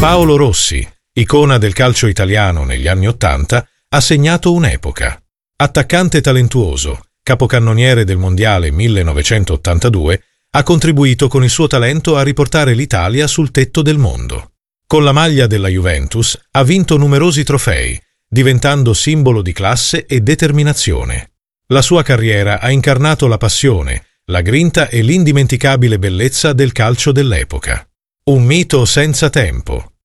Paolo Rossi, icona del calcio italiano negli anni '80, ha segnato un'epoca. Attaccante talentuoso, capocannoniere del Mondiale 1982, ha contribuito con il suo talento a riportare l'Italia sul tetto del mondo. Con la maglia della Juventus ha vinto numerosi trofei, diventando simbolo di classe e determinazione. La sua carriera ha incarnato la passione, la grinta e l'indimenticabile bellezza del calcio dell'epoca. Un mito senza tempo.